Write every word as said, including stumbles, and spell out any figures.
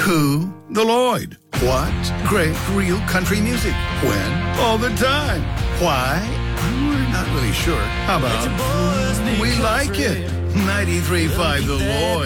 Who? The Lloyd. What? Great real country music. When? All the time. Why? We're not really sure. How about we like it? ninety-three point five The Lloyd.